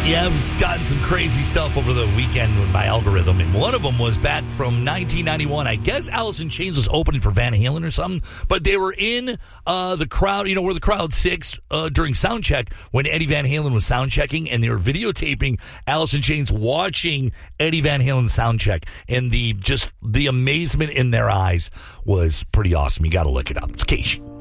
Yeah, I've gotten some crazy stuff over the weekend with my algorithm, and one of them was back from 1991. I guess Alice in Chains was opening for Van Halen or something, but they were in the crowd, where the crowd sits during sound check when Eddie Van Halen was sound checking, and they were videotaping Alice in Chains watching Eddie Van Halen sound check, and the amazement in their eyes was pretty awesome. You got to look it up. It's Casey.